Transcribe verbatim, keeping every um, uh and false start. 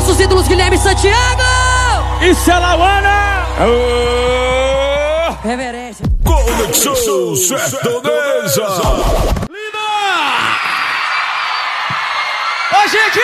nossos ídolos Guilherme Santiago e Celauana. Reverência. Conexão Sertaneja. Linda! A gente